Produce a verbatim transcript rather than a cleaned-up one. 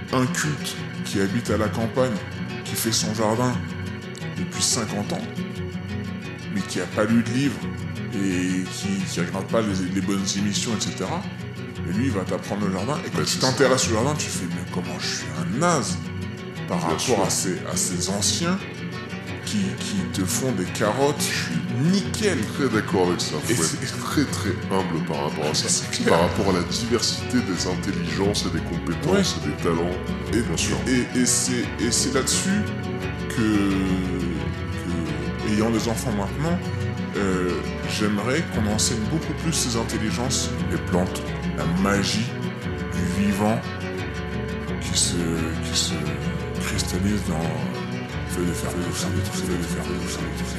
un culte qui habite à la campagne, qui fait son jardin depuis cinquante ans, mais qui n'a pas lu de livre et qui ne regarde pas les, les bonnes émissions, et cetera. Et lui, il va t'apprendre le jardin. Et quand bah, tu t'intéresses au jardin, tu fais, mais comment je suis un naze par Bien rapport à ces, à ces anciens qui, qui te font des carottes. Je suis nickel. Très d'accord avec ça. Il faut et être c'est... très très humble par rapport à ça. Par rapport à la diversité des intelligences et des compétences ouais. et des talents. Et, bien sûr. Et, et, c'est, et c'est là-dessus que, que, ayant des enfants maintenant, euh, j'aimerais qu'on enseigne beaucoup plus ces intelligences, les plantes, la magie du vivant qui se, qui se cristallise dans le fait de faire, fait de faire, fait de faire, fait de faire, fait de faire.